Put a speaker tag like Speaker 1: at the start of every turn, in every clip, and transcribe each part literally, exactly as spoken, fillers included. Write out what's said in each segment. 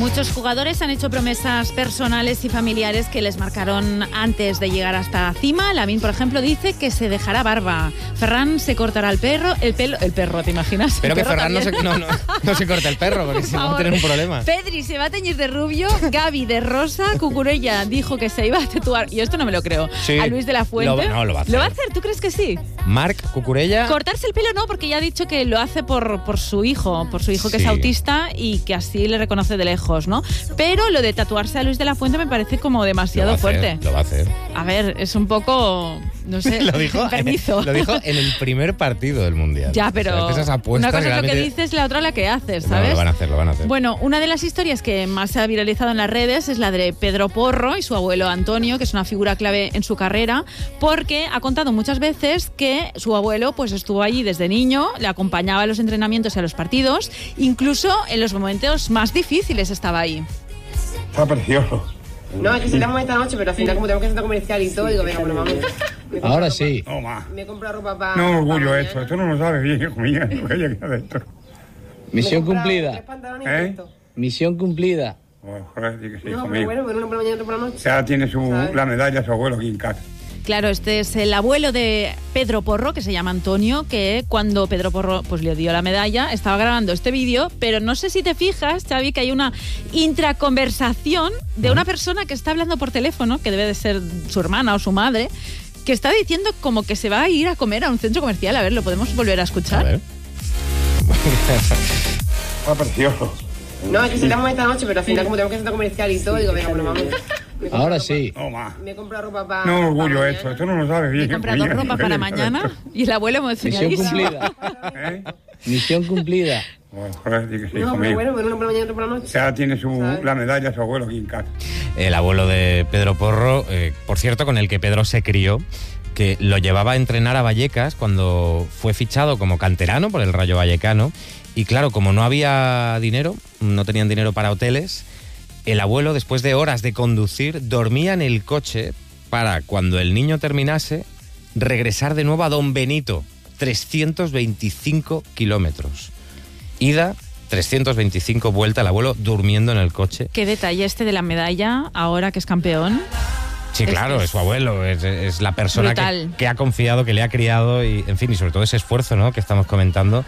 Speaker 1: Muchos jugadores han hecho promesas personales y familiares que les marcaron antes de llegar hasta la cima. Lamine, por ejemplo, dice que se dejará barba. Ferran se cortará el perro, el pelo, el perro, ¿te imaginas?
Speaker 2: Pero que Ferran no se, no, no, no se corta el perro, porque si no va a tener un problema.
Speaker 1: Pedri se va a teñir de rubio, Gavi de rosa, Cucurella dijo que se iba a tatuar, y esto no me lo creo,
Speaker 2: sí,
Speaker 1: a Luis de la Fuente.
Speaker 2: Lo, no, lo va a hacer.
Speaker 1: ¿Lo va a hacer? ¿Tú crees que sí?
Speaker 2: Marc Cucurella.
Speaker 1: Cortarse el pelo no, porque ya ha dicho que lo hace por, por su hijo, por su hijo que sí. es autista y que así le reconoce de lejos, ¿no? Pero lo de tatuarse a Luis de la Fuente me parece como demasiado
Speaker 2: lo
Speaker 1: fuerte.
Speaker 2: Hacer, lo va a hacer.
Speaker 1: A ver, es un poco, no sé,
Speaker 2: lo dijo,
Speaker 1: permiso.
Speaker 2: En, lo dijo en el primer partido del Mundial.
Speaker 1: Ya, pero
Speaker 2: o sea, esas una
Speaker 1: cosa es lo que
Speaker 2: realmente...
Speaker 1: dices, la otra la que haces, ¿sabes?
Speaker 2: No, lo van a hacer, lo van a hacer.
Speaker 1: Bueno, una de las historias que más se ha viralizado en las redes es la de Pedro Porro y su abuelo Antonio, que es una figura clave en su carrera, porque ha contado muchas veces que su abuelo pues estuvo allí desde niño, le acompañaba a los entrenamientos y a los partidos, incluso en los momentos más difíciles estaba ahí.
Speaker 3: Está precioso.
Speaker 4: No, es que salíamos esta noche, pero al final como tenemos que hacer comercial y todo, digo, venga, bueno, vamos.
Speaker 5: Ahora sí.
Speaker 3: No, más.
Speaker 4: Me he comprado ropa para...
Speaker 3: No, orgullo esto. Esto no lo sabes bien, hijo mío. Lo que haya quedado esto.
Speaker 5: Misión cumplida.
Speaker 3: ¿Eh?
Speaker 5: Misión cumplida.
Speaker 3: Oh, joder, sí que sí,
Speaker 4: no,
Speaker 3: hijo
Speaker 4: pero
Speaker 3: mío.
Speaker 4: bueno, pero uno por la mañana, otro por la noche.
Speaker 3: Ya tiene su,
Speaker 4: ¿sabes?
Speaker 3: La medalla su abuelo aquí en casa.
Speaker 1: Claro, este es el abuelo de Pedro Porro, que se llama Antonio, que cuando Pedro Porro pues le dio la medalla, estaba grabando este vídeo, pero no sé si te fijas, Xavi, que hay una intraconversación de una persona que está hablando por teléfono, que debe de ser su hermana o su madre, que está diciendo como que se va a ir a comer a un centro comercial. A ver, ¿lo podemos volver a escuchar?
Speaker 2: A ver.
Speaker 3: Está precioso.
Speaker 4: No, es que salíamos esta noche, pero al final como tenemos que hacer comercial y todo, digo, venga, bueno, vamos.
Speaker 5: Ahora sí.
Speaker 3: No, más.
Speaker 4: Me he comprado ropa para...
Speaker 3: No, orgullo
Speaker 4: para
Speaker 3: esto. Esto no lo sabes bien.
Speaker 1: He comprado ropa para mañana y el abuelo me
Speaker 5: Misión cumplida.
Speaker 3: ¿Eh?
Speaker 5: Misión cumplida.
Speaker 3: Oh, joder, sí que sí,
Speaker 4: No,
Speaker 3: hijo
Speaker 4: pero
Speaker 3: mío.
Speaker 4: bueno, pero uno por la mañana, otro por la noche.
Speaker 3: Ya tiene su,
Speaker 4: ¿sabes?
Speaker 3: La medalla su abuelo aquí en casa.
Speaker 2: El abuelo de Pedro Porro, eh, por cierto, con el que Pedro se crió, que lo llevaba a entrenar a Vallecas cuando fue fichado como canterano por el Rayo Vallecano. Y claro, como no había dinero, no tenían dinero para hoteles, el abuelo, después de horas de conducir, dormía en el coche para, cuando el niño terminase, regresar de nuevo a Don Benito. trescientos veinticinco kilómetros. Ida, trescientos veinticinco, vuelta, el abuelo durmiendo en el coche.
Speaker 1: Qué detalle este de la medalla, ahora que es campeón.
Speaker 2: Sí, claro, es, es su abuelo, es, es la persona que, que ha confiado, que le ha criado, y en fin, y sobre todo ese esfuerzo, ¿no?, que estamos comentando.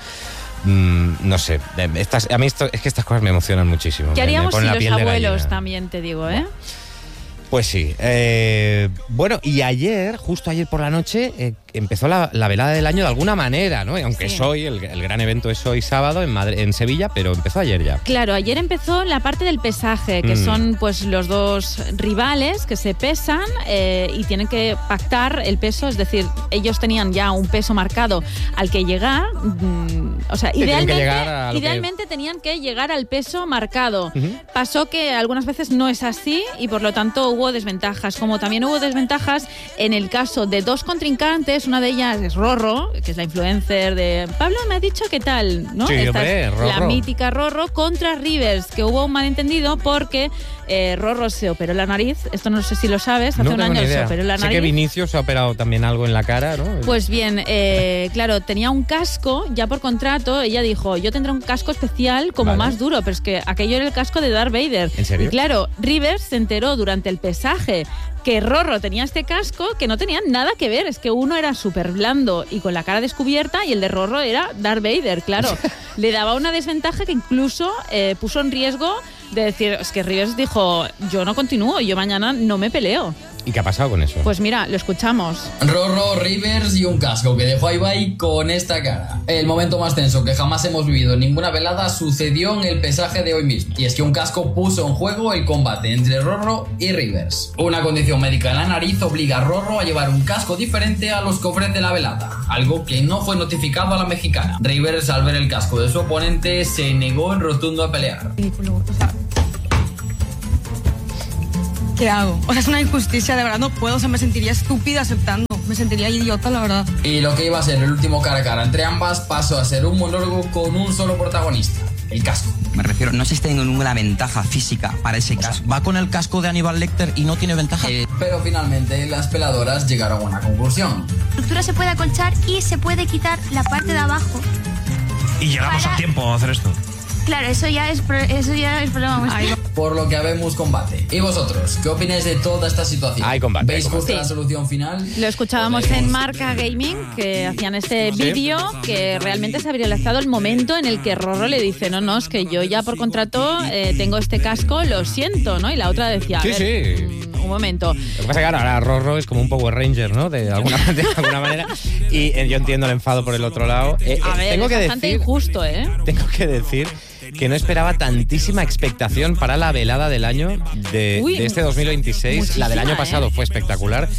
Speaker 2: Mm, no sé, estas, a mí esto, es que estas cosas me emocionan muchísimo.
Speaker 1: ¿Qué haríamos
Speaker 2: me, me
Speaker 1: si
Speaker 2: la
Speaker 1: los
Speaker 2: piel
Speaker 1: abuelos también, te digo, eh?
Speaker 2: Pues sí. Eh, bueno, y ayer, justo ayer por la noche, eh, empezó la, la velada del año de alguna manera, ¿no? Aunque
Speaker 1: sí.
Speaker 2: es hoy, el, el gran evento es hoy sábado en, Madrid, en Sevilla, pero empezó ayer ya.
Speaker 1: Claro, ayer empezó la parte del pesaje, que mm. son pues los dos rivales que se pesan eh, y tienen que pactar el peso, es decir, ellos tenían ya un peso marcado al que llegar, mm, o sea,
Speaker 2: sí,
Speaker 1: idealmente,
Speaker 2: que a
Speaker 1: idealmente
Speaker 2: que...
Speaker 1: tenían que llegar al peso marcado.
Speaker 2: Uh-huh.
Speaker 1: Pasó que algunas veces no es así y por lo tanto hubo desventajas, como también hubo desventajas en el caso de dos contrincantes. Una de ellas es Rorro, que es la influencer de Pablo me ha dicho qué tal, ¿no?
Speaker 2: Sí,
Speaker 1: Esta
Speaker 2: hombre,
Speaker 1: es
Speaker 2: Rorro.
Speaker 1: La mítica Rorro contra Rivers, que hubo un malentendido porque eh, Rorro se operó la nariz. Esto no sé si lo sabes, hace
Speaker 2: no
Speaker 1: un año se operó la
Speaker 2: sé
Speaker 1: nariz.
Speaker 2: que Vinicius se ha operado también algo en la cara, ¿no?
Speaker 1: Pues bien, eh, claro, tenía un casco, ya por contrato, ella dijo, yo tendré un casco especial como
Speaker 2: vale.
Speaker 1: más duro, pero es que aquello era el casco de Darth Vader.
Speaker 2: ¿En serio?
Speaker 1: Y claro, Rivers se enteró durante el pesaje que Rorro tenía este casco que no tenía nada que ver, es que uno era súper blando y con la cara descubierta y el de Rorro era Darth Vader, claro. Le daba una desventaja que incluso eh, puso en riesgo de decir, es que Rivers dijo, yo no continúo, yo mañana no me peleo.
Speaker 2: ¿Y qué ha pasado con eso?
Speaker 1: Pues mira, lo escuchamos.
Speaker 6: Rorro, Rivers y un casco que dejó a Ibai con esta cara. El momento más tenso que jamás hemos vivido en ninguna velada sucedió en el pesaje de hoy mismo. Y es que un casco puso en juego el combate entre Rorro y Rivers. Una condición médica en la nariz obliga a Rorro a llevar un casco diferente a los que ofrece la velada, algo que no fue notificado a la mexicana. Rivers, al ver el casco de su oponente, se negó en rotundo a pelear.
Speaker 7: ¿Qué hago? O sea, es una injusticia, de verdad no puedo, o sea, me sentiría estúpida aceptando, me sentiría idiota, la verdad.
Speaker 6: Y lo que iba a ser el último cara a cara entre ambas pasó a ser un monólogo con un solo protagonista, el casco.
Speaker 8: Me refiero, no existe ninguna ventaja física para ese casco. Va con el casco de Aníbal Lecter y no tiene ventaja.
Speaker 6: Eh, pero finalmente las peladoras llegaron a una conclusión.
Speaker 9: La estructura se puede acolchar y se puede quitar la parte de abajo.
Speaker 10: Y llegamos
Speaker 9: para...
Speaker 10: a tiempo a hacer esto.
Speaker 9: Claro, eso ya es, pro- eso ya es problema vuestro.
Speaker 6: Por lo que habemos combate. ¿Y vosotros? ¿Qué opináis de toda esta situación?
Speaker 2: Hay combate,
Speaker 6: ¿Veis
Speaker 2: hay combate.
Speaker 6: justa la solución final?
Speaker 1: Lo escuchábamos
Speaker 6: Podemos-
Speaker 1: en Marca Gaming, que hacían este
Speaker 2: Sí.
Speaker 1: vídeo, que realmente se habría lanzado el momento en el que Rorro le dice, no, no, es que yo ya por contrato eh, tengo este casco, lo siento, ¿no? Y la otra decía, a
Speaker 2: Sí,
Speaker 1: ver,
Speaker 2: sí.
Speaker 1: mm, un momento.
Speaker 2: Lo que pasa es que ahora Rorro es como un Power Ranger, ¿no? De alguna, de alguna manera. Y eh, yo entiendo el enfado por el otro lado. Eh,
Speaker 1: A
Speaker 2: eh,
Speaker 1: ver,
Speaker 2: tengo
Speaker 1: es
Speaker 2: que
Speaker 1: bastante
Speaker 2: decir,
Speaker 1: injusto, ¿eh?
Speaker 2: tengo que decir que no esperaba tantísima expectación para la velada del año de,
Speaker 1: Uy,
Speaker 2: de este dos mil veintiséis. La del año
Speaker 1: muchísima,
Speaker 2: pasado
Speaker 1: ¿eh?
Speaker 2: fue espectacular,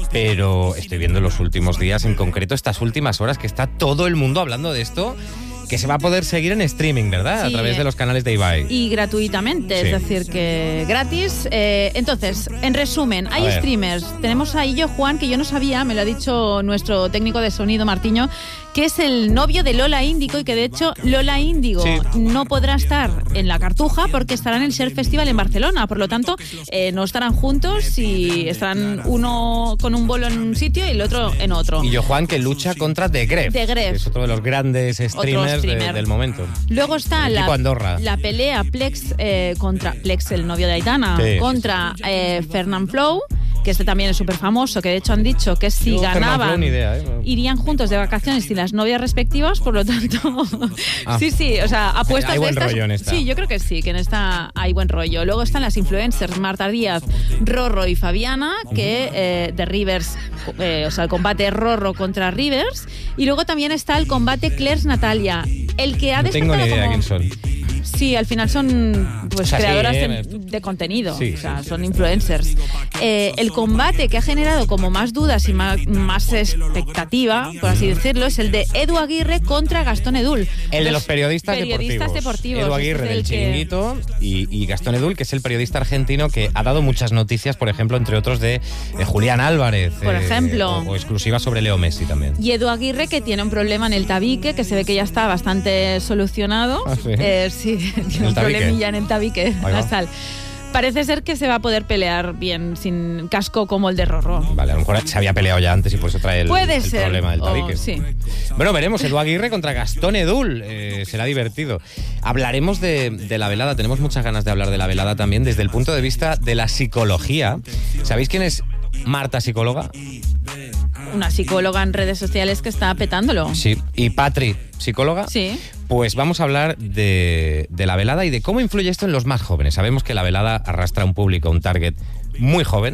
Speaker 2: pero estoy viendo en los últimos días, en concreto estas últimas horas, que está todo el mundo hablando de esto, que se va a poder seguir en streaming, ¿verdad?
Speaker 1: Sí.
Speaker 2: A través de los canales de Ibai.
Speaker 1: Y gratuitamente,
Speaker 2: Sí.
Speaker 1: es decir, que gratis. Eh, entonces, en resumen, hay
Speaker 2: ver.
Speaker 1: streamers. Tenemos a Illo Juan, que yo no sabía, me lo ha dicho nuestro técnico de sonido, Martiño, que es el novio de Lola Índigo y que de hecho Lola Índigo
Speaker 2: Sí.
Speaker 1: no podrá estar en la Cartuja porque estará en el Share Festival en Barcelona. Por lo tanto, eh, no estarán juntos y estarán uno con un bolo en un sitio y el otro en otro.
Speaker 2: Y yo, Juan, que lucha contra The Gref,
Speaker 1: The Gref.
Speaker 2: que es otro de los grandes streamers de-
Speaker 1: streamer.
Speaker 2: del momento.
Speaker 1: Luego está
Speaker 2: El
Speaker 1: la,
Speaker 2: equipo Andorra.
Speaker 1: la pelea Plex eh, contra Plex, el novio de Aitana,
Speaker 2: Sí, sí,
Speaker 1: contra eh, Fernand Flow, que este también es súper famoso, que de hecho han dicho que si
Speaker 2: Yo, Fernand Flow,
Speaker 1: ganaban
Speaker 2: ni idea, ¿eh?
Speaker 1: irían juntos de vacaciones sin las novias respectivas, por lo tanto,
Speaker 2: Ah.
Speaker 1: sí, sí, o sea, apuestas
Speaker 2: Hay
Speaker 1: de
Speaker 2: buen
Speaker 1: estas.
Speaker 2: rollo en esta.
Speaker 1: Sí, yo creo que sí, que en esta hay buen rollo. Luego están las influencers Marta Díaz, Rorro y Fabiana, que eh, de Rivers, eh, o sea, el combate Rorro contra Rivers, y luego también está el combate Claire's Natalia, el que ha
Speaker 2: No tengo ni
Speaker 1: despertado
Speaker 2: idea
Speaker 1: como-
Speaker 2: quién son.
Speaker 1: Sí, al final son pues
Speaker 2: O sea, sí,
Speaker 1: creadoras
Speaker 2: eh,
Speaker 1: de, de contenido,
Speaker 2: Sí,
Speaker 1: o sea,
Speaker 2: sí,
Speaker 1: son influencers. Eh, el combate que ha generado como más dudas y más, más expectativa, por así decirlo, es el de Edu Aguirre contra Gastón Edul.
Speaker 2: El de los periodistas,
Speaker 1: periodistas deportivos.
Speaker 2: Edu
Speaker 1: Ese
Speaker 2: Aguirre
Speaker 1: es
Speaker 2: del
Speaker 1: el que-
Speaker 2: Chiringuito y, y Gastón Edul, que es el periodista argentino que ha dado muchas noticias, por ejemplo, entre otros de, de Julián Álvarez.
Speaker 1: Por ejemplo.
Speaker 2: O, o exclusivas sobre Leo Messi también.
Speaker 1: Y Edu Aguirre, que tiene un problema en el tabique, que se ve que ya está bastante solucionado.
Speaker 2: Ah, ¿sí?
Speaker 1: Eh, sí, tiene un
Speaker 2: tabique?
Speaker 1: problemilla en el tabique
Speaker 2: Ahí va.
Speaker 1: nasal. Parece ser que se va a poder pelear bien sin casco como el de Rorro.
Speaker 2: Vale, a lo mejor se había peleado ya antes y por eso trae el,
Speaker 1: Puede
Speaker 2: el
Speaker 1: ser.
Speaker 2: problema del
Speaker 1: o-
Speaker 2: tabique.
Speaker 1: sí.
Speaker 2: Bueno, veremos Edu Aguirre contra Gastón Edul. Eh, será divertido. Hablaremos de, de la velada. Tenemos muchas ganas de hablar de la velada también desde el punto de vista de la psicología. ¿Sabéis quién es Marta, psicóloga?
Speaker 1: Una psicóloga en redes sociales que está petándolo.
Speaker 2: Sí. ¿Y Patri, psicóloga?
Speaker 1: Sí.
Speaker 2: Pues vamos a hablar de, de la velada y de cómo influye esto en los más jóvenes. Sabemos que la velada arrastra a un público, un target muy joven.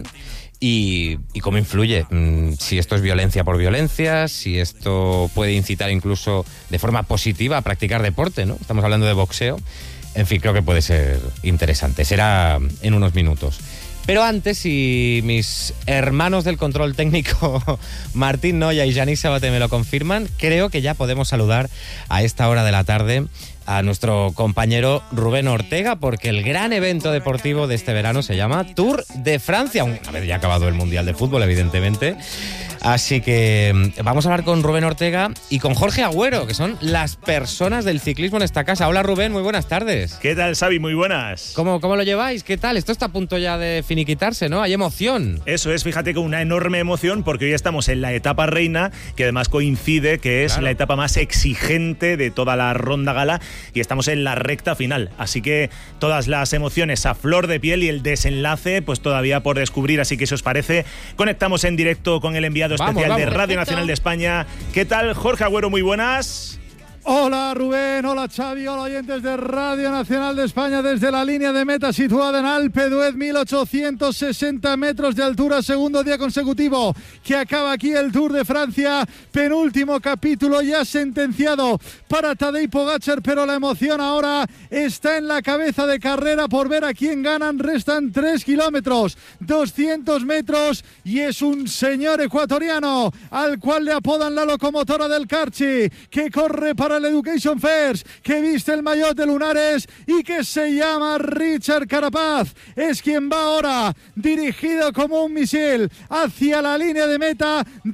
Speaker 2: Y, y cómo influye, mm, si esto es violencia por violencia, si esto puede incitar incluso de forma positiva a practicar deporte, ¿no? Estamos hablando de boxeo. En fin, creo que puede ser interesante. Será en unos minutos. Pero antes, si mis hermanos del control técnico, Martín Noya y Yanis Sabate, me lo confirman, creo que ya podemos saludar a esta hora de la tarde a nuestro compañero Rubén Ortega, porque el gran evento deportivo de este verano se llama Tour de Francia. A ver, ya ha acabado el Mundial de Fútbol, evidentemente. Así que vamos a hablar con Rubén Ortega y con Jorge Agüero, que son las personas del ciclismo en esta casa. Hola Rubén, muy buenas tardes.
Speaker 10: ¿Qué tal, Xavi? Muy buenas.
Speaker 2: ¿Cómo, cómo lo lleváis? ¿Qué tal? Esto está a punto ya de finiquitarse, ¿no? Hay emoción.
Speaker 10: Eso es, fíjate, con una enorme emoción, porque hoy estamos en la etapa reina, que además coincide que es
Speaker 2: Claro.
Speaker 10: la etapa más exigente de toda la ronda gala, y estamos en la recta final. Así que todas las emociones a flor de piel y el desenlace, pues todavía por descubrir. Así que si os parece, conectamos en directo con el enviado
Speaker 2: Vamos,
Speaker 10: especial de
Speaker 2: vamos.
Speaker 10: Radio
Speaker 1: Perfecto.
Speaker 10: Nacional de España. ¿Qué tal, Jorge Agüero? Muy buenas.
Speaker 11: Hola Rubén, hola Xavi, hola oyentes de Radio Nacional de España desde la línea de meta situada en Alpe d'Huez, mil ochocientos sesenta metros de altura, segundo día consecutivo que acaba aquí el Tour de Francia, penúltimo capítulo ya sentenciado para Tadej Pogačar, pero la emoción ahora está en la cabeza de carrera por ver a quién ganan. Restan tres kilómetros, doscientos metros y es un señor ecuatoriano al cual le apodan la locomotora del Carchi, que corre para el Education First, que viste el maillot de lunares y que se llama Richard Carapaz. Es quien va ahora dirigido como un misil hacia la línea de meta